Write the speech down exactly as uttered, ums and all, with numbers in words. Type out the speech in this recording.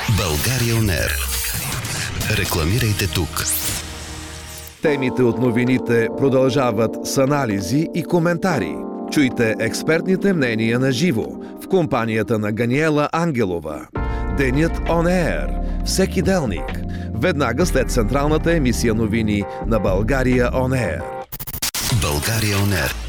България он ер. Рекламирайте тук. Темите от новините продължават с анализи и коментари. Чуйте експертните мнения на живо в компанията на Ганиела Ангелова. Денят он ер. Всеки делник. Веднага след централната емисия новини на България он ер. България он ер.